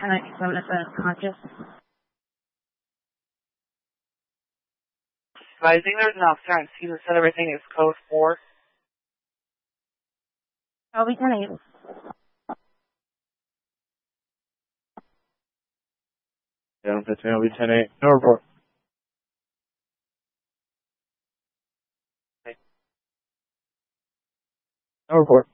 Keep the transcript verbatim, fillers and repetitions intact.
ten ninety-seven at the conscious. Advising there's an officer on scene that said everything is code four. I'll be ten eight. Yeah, fifteen, I'll be ten eight. No report. No report.